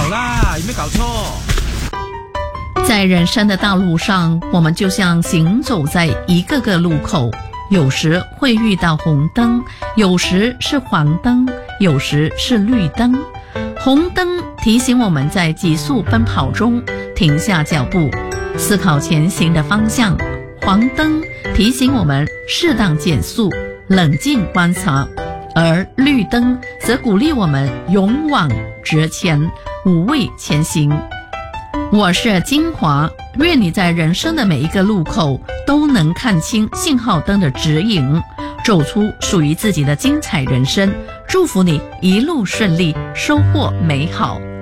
好啦，有没有搞错？ 在人生的道路上，我们就像行走在一个个路口，有时会遇到红灯，有时是黄灯，有时是绿灯。红灯提醒我们在急速奔跑中停下脚步，思考前行的方向；黄灯提醒我们适当减速，冷静观察；而绿灯则鼓励我们勇往直前，无畏前行。我是金华，愿你在人生的每一个路口都能看清信号灯的指引，走出属于自己的精彩人生。祝福你一路顺利，收获美好。